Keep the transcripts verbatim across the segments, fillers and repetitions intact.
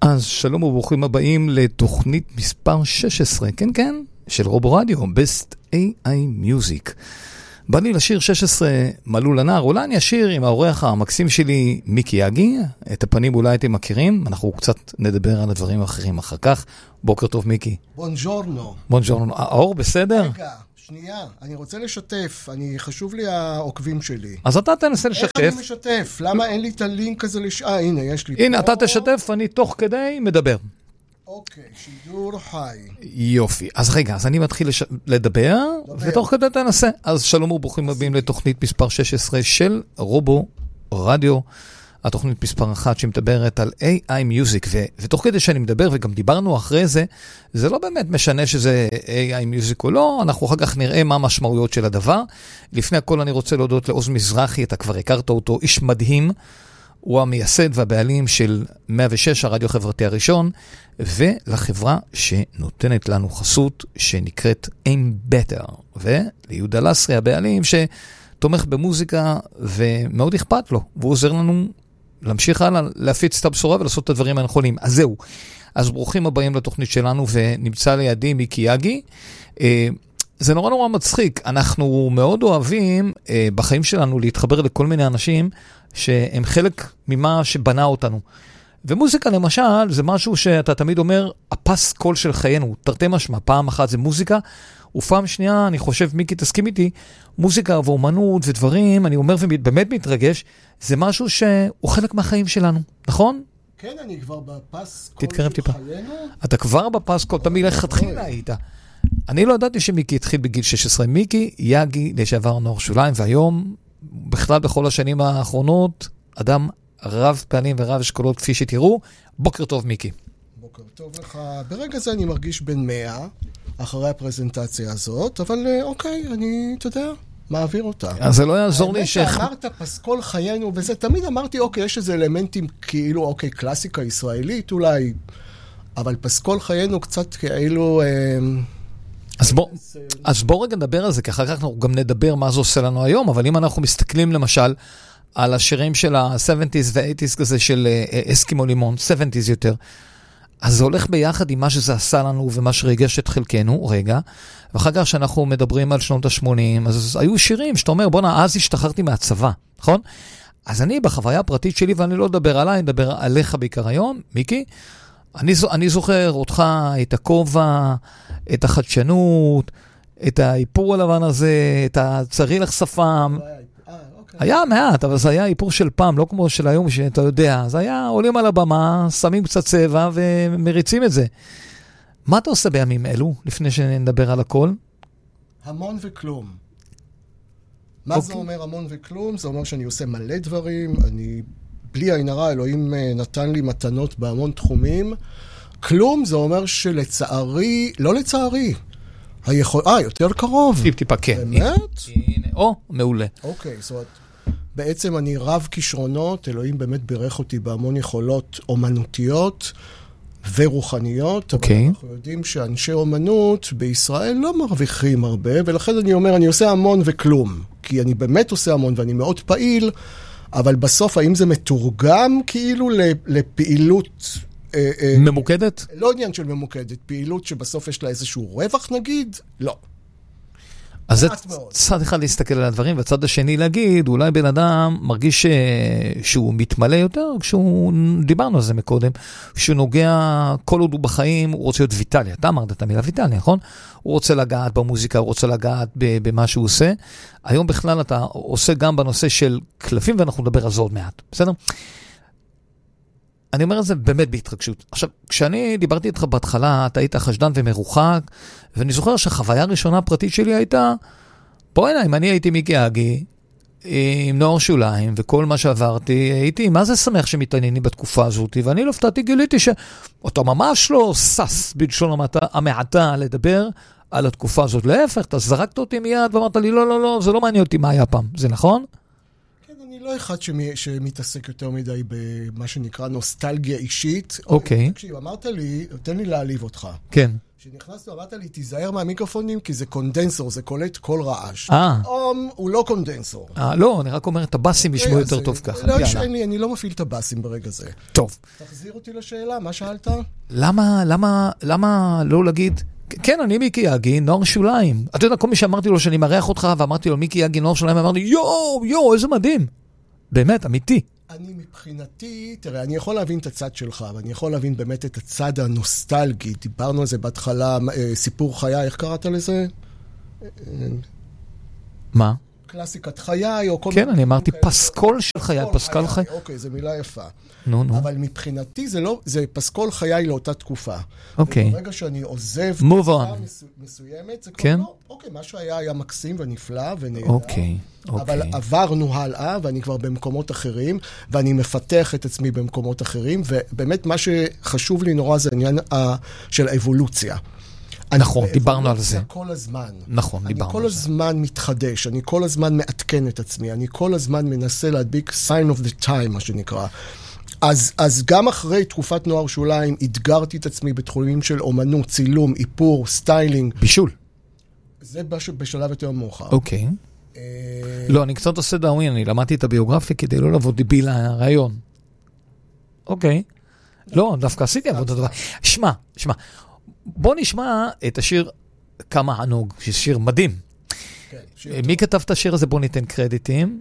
אז שלום וברוכים הבאים לתוכנית מספר שש עשרה, כן כן, של רובו רדיו, Best איי איי Music. בא לי לשיר שש עשרה מלאו לנער, אולי אני אשיר עם האורח המקסים שלי מיקי יגי, את הפנים אולי אתם מכירים, אנחנו קצת נדבר על הדברים האחרים אחר כך. בוקר טוב מיקי. בונג'ורנו. בונג'ורנו, האור בסדר? רגע, שנייה, אני רוצה לשתף, אני חשוב לי העוקבים שלי. אז אתה תנסה לשתף. איך אני משתף? למה אין לי את הלינק הזה לש... אה, הנה, יש לי. הנה, אתה תשתף, אני תוך כדי מדבר. אוקיי, שידור חי. יופי. אז רגע, אז אני מתחיל לש... לדבר, ותוך כדי תנסה. אז שלום וברוכים הבאים לתוכנית מספר שש עשרה של רובו רדיו, התוכנית מספר אחת שמדברת על איי איי Music, ו... ותוך כדי שאני מדבר, וגם דיברנו אחרי זה, זה לא באמת משנה שזה איי איי Music או לא, אנחנו אחר כך נראה מה המשמעויות של הדבר. לפני הכל אני רוצה להודות לעוז מזרחי, אתה כבר הכרת אותו, איש מדהים, הוא המייסד והבעלים של מאה ושש, הרדיו החברתי הראשון, ולחברה שנותנת לנו חסות שנקראת Aim Better, וליהודה לסרי הבעלים שתומך במוזיקה ומאוד אכפת לו, והוא עוזר לנו להמשיך הלאה, להפיץ את הבשורה ולעשות את הדברים הנכונים. אז זהו, אז ברוכים הבאים לתוכנית שלנו, ונמצא לידי מיקי יגי. זה נורא נורא מצחיק, אנחנו מאוד אוהבים בחיים שלנו להתחבר לכל מיני אנשים שהם חלק ממה שבנה אותנו. ומוזיקה למשל זה משהו שאתה תמיד אומר, הפס קול של חיינו, תרתי משמע, פעם אחת זה מוזיקה, ופעם שנייה, אני חושב, מיקי תסכים איתי, מוזיקה ואומנות ודברים, אני אומר ובאמת מתרגש, זה משהו שהוא חלק מהחיים שלנו, נכון? כן, אני כבר בפס קול תתקרב של טיפה. חיינו. אתה כבר בפס קול, תמיד איך התחילה היית. אני לא ידעתי שמיקי התחיל בגיל שש עשרה, מיקי יגי לשעבר נוער שוליים, והיום, בכלל בכל השנים האחרונות, אדם רב פעלים ורב אשכולות כפי שתראו. בוקר טוב מיקי. בוקר טוב לך. ברגע זה אני מרגיש בן מאה, אחרי הפרזנטציה הזאת, אבל אוקיי, אני, אתה יודע, מעביר אותה. אז זה לא יעזור לי ש... האמת שאמרת פסקול חיינו, וזה תמיד אמרתי, אוקיי, יש איזה אלמנטים כאילו, אוקיי, קלאסיקה ישראלית אולי, אבל פסקול חיינו קצת כאילו... אז בוא, אז בוא רגע נדבר על זה, כי אחר כך אנחנו גם נדבר מה זה עושה לנו היום, אבל אם אנחנו מסתכלים למשל על השירים של ה-שבעים וה-שמונים כזה של אסקימו לימון, שבעים יותר, אז זה הולך ביחד עם מה שזה עשה לנו ומה שריגש את חלקנו, רגע, ואחר כך שאנחנו מדברים על שנות ה-שמונים, אז היו שירים שאתה אומר, בוא נה, אז השתחררתי מהצבא, נכון? אז אני בחוויה הפרטית שלי, ואני לא אדבר עליי, אני אדבר עליך בעיקר היום, מיקי, אני, אני זוכר אותך, את הכובע, את החדשנות, את האיפור הלבן הזה, את הצריח שפם. היה מעט, אבל זה היה איפור של פעם, לא כמו של היום שאתה יודע. אז היה עולים על הבמה, שמים קצת צבע ומריצים את זה. מה אתה עושה בימים אלו, לפני שנדבר על הכל? המון וכלום. מה זה אומר המון וכלום? זה אומר שאני עושה מלא דברים, אני... בלי עין הרע, אלוהים נתן לי מתנות בהמון תחומים. כלום זה אומר שלצערי, לא לצערי, היכול... אה, יותר קרוב. טיפ טיפה, כן. באמת? הנה, או, מעולה. אוקיי, זאת אומרת, בעצם אני רב כישרונות, אלוהים באמת בירך אותי בהמון יכולות אומנותיות ורוחניות, אוקיי. אבל אנחנו יודעים שאנשי אומנות בישראל לא מרוויחים הרבה, ולכן אני אומר, אני עושה המון וכלום, כי אני באמת עושה המון ואני מאוד פעיל, אבל בסוף, האם זה מתורגם כאילו לפעילות... ממוקדת? לא עניין של ממוקדת, פעילות שבסוף יש לה איזשהו רווח נגיד? לא. אז זה צד אחד להסתכל על הדברים, והצד השני להגיד, אולי בן אדם מרגיש שהוא מתמלא יותר, כשהוא, דיברנו על זה מקודם, כשהוא נוגע, כל עוד הוא בחיים, הוא רוצה להיות ויטלי. אתה אמרת את המילה ויטלי, נכון? הוא רוצה לגעת במוזיקה, הוא רוצה לגעת במה שהוא עושה. היום בכלל אתה עושה גם בנושא של קלפים, ואנחנו נדבר על זה עוד מעט. בסדר? אני אומר את זה באמת בהתרגשות. עכשיו, כשאני דיברתי איתך בהתחלה, אתה היית חשדן ומרוחק, ואני זוכר שהחוויה הראשונה הפרטית שלי הייתה, בואי הנה, אם אני הייתי מיקי יגי, עם נוער שוליים, וכל מה שעברתי, הייתי, מה זה שמח שמתעניינים בתקופה הזאת, ואני לא הפתעתי, גיליתי שאתה ממש לא סס בלשון המעטה לדבר על התקופה הזאת. להפך, אתה זרקת אותי מיד, ואמרת לי, לא, לא, לא, זה לא מעניין אותי מה היה פעם. זה נכון? אני לא אחד שמתעסק יותר מדי במה שנקרא נוסטלגיה אישית. אוקיי. תקשיב, אמרת לי, תן לי להעליב אותך. כן. כשנכנסנו, אמרת לי, תיזהר מהמיקרופונים, כי זה קונדנסור, זה קולט כל רעש. אה. פתאום הוא לא קונדנסור. אה, לא, אני רק אומר, את הבאסים ישמעו יותר טוב ככה. לא, אני, אני לא מפעיל את הבאסים ברגע זה. טוב. תחזיר אותי לשאלה, מה שאלת? למה, למה, למה לא להגיד, כן, אני מיקי יגי, נוער שוליים. אתה יודע, כל מי שאמרתי לו שאני מריח אותך, ואמרתי לו, מיקי יגי, נוער שוליים, אמרתי, יואו, יואו, איזה מדהים. באמת, אמיתי. אני מבחינתי, תראה, אני יכול להבין את הצד שלך, ואני יכול להבין באמת את הצד הנוסטלגי. דיברנו על זה בהתחלה, סיפור חיי, איך קראת לזה? מה? קלאסיקת חיי, או כל... כן, אני אמרתי פסקול של חיי, פסקול חיי. אוקיי, זו מילה יפה. נו, נו. אבל מבחינתי זה לא, זה פסקול חיי לאותה תקופה. אוקיי. ברגע שאני עוזב... move on. מסוימת, זה כן? כבר לא, אוקיי, מה שהיה היה מקסים ונפלא ונהדר. אוקיי, אוקיי. אבל עברנו הלאה, ואני כבר במקומות אחרים, ואני מפתח את עצמי במקומות אחרים, ובאמת מה שחשוב לי נורא זה העניין של האבולוציה. נכון, דיברנו על זה. כל הזמן. נכון, דיברנו על זה. אני כל הזמן מתחדש, אני כל הזמן מעדכן את עצמי, אני כל הזמן מנסה להדביק sign of the time, מה שנקרא. אז, אז גם אחרי תקופת נוער שוליים, אתגרתי את עצמי בתחומים של אומנות, צילום, איפור, סטיילינג. בישול. זה בשלב יותר מאוחר. אוקיי. לא, אני קצת עושה דאווין, אני למדתי את הביוגרפיה כדי לא לבוא דיבי לרעיון. אוקיי. לא, דווקא עשיתי עבודה דבר. שמע, שמע. בוא נשמע את השיר כמה ענוג, שיר מדהים. מי כתב את השיר הזה? בוא ניתן קרדיטים.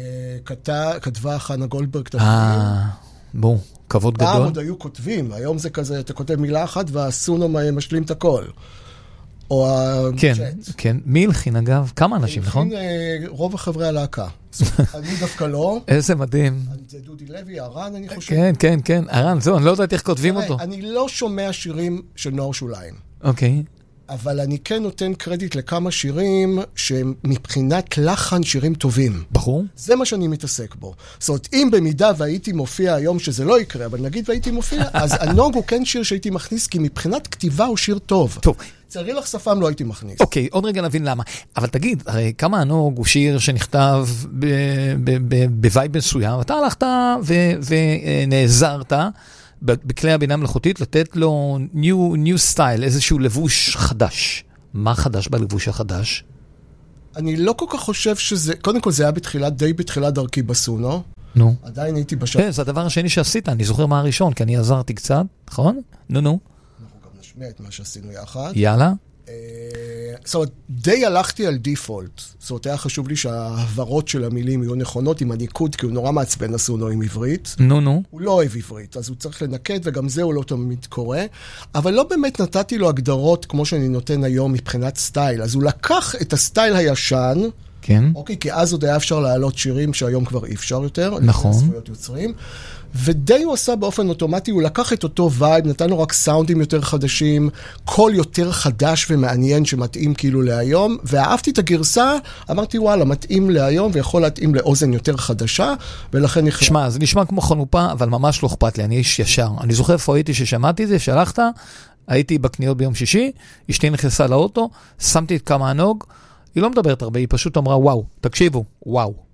כתבה חנה גולדברג. אה, בוא, כבוד גדול. פעם עוד היו כותבים, היום זה כזה, אתה כותב מילה אחת והסונו משלים את הכל. או כן, כן. מי הלחין אגב? כמה אנשים, נכון? הלחין רוב החברי הלהקה. אני דווקא לא. איזה מדהים. זה דודי לוי, ארן, אני חושב. כן, כן, כן. ארן, זהו, אני לא יודעת איך כותבים אותו. אני לא שומע שירים של נוער שוליים. אוקיי. אבל אני כן נותן קרדיט לכמה שירים שהם מבחינת לחן שירים טובים. ברור. זה מה שאני מתעסק בו. זאת אומרת, אם במידה והייתי מופיע היום שזה לא יקרה, אבל נגיד והייתי מופיע, אז הנוג הוא כן שיר שהייתי מכניס, כי מבחינת כתיבה הוא שיר טוב. טוב. צרי לך שפם לא הייתי מכניס. אוקיי, עוד רגע נבין למה. אבל תגיד, הרי כמה הנוג הוא שיר שנכתב בווייב מסוים, אתה הלכת ונעזרת בכלי הבינה מלאכותית לתת לו new, new style, איזשהו לבוש חדש. מה חדש בלבוש החדש? אני לא כל כך חושב שזה, קודם כל זה היה בתחילת, די בתחילת דרכי בסונו. נו. עדיין הייתי בשם. כן, זה הדבר השני שעשית, אני זוכר מה הראשון, כי אני עזרתי קצת, נכון? נו, נו. אנחנו גם נשמיע את מה שעשינו יחד. יאללה. זאת אומרת, די הלכתי על דיפולט. זאת אומרת, היה חשוב לי שהעברות של המילים יהיו נכונות עם הניקוד, כי הוא נורא מעצבן הסונו עם עברית. נו, נו. הוא לא אוהב עברית, אז הוא צריך לנקד, וגם זה הוא לא תמיד קורה. אבל לא באמת נתתי לו הגדרות כמו שאני נותן היום מבחינת סטייל. אז הוא לקח את הסטייל הישן, כן. אוקיי, כי אז עוד היה אפשר להעלות שירים שהיום כבר אי אפשר יותר. נכון. זכויות יוצרים. ודי הוא עשה באופן אוטומטי, הוא לקח את אותו וייב, נתן לו רק סאונדים יותר חדשים, קול יותר חדש ומעניין שמתאים כאילו להיום, ואהבתי את הגרסה, אמרתי וואלה, מתאים להיום ויכול להתאים לאוזן יותר חדשה, ולכן נכנס... שמע, זה נשמע כמו חנופה, אבל ממש לא אכפת לי, אני איש ישר. אני זוכר איפה הייתי ששמעתי את זה, שלחת, הייתי בקניות ביום שישי, אשתי נכנסה לאוטו, שמתי את כמה הנוג, היא לא מדברת הרבה, היא פשוט אמרה וואו, תקשיבו, וואו.